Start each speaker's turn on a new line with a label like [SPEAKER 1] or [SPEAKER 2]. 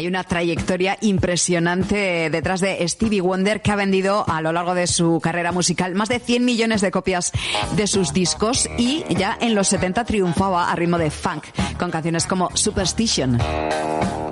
[SPEAKER 1] Hay una trayectoria impresionante detrás de Stevie Wonder, que ha vendido a lo largo de su carrera musical más de 100 millones de copias de sus discos, y ya en los 70 triunfaba a ritmo de funk con canciones como Superstition.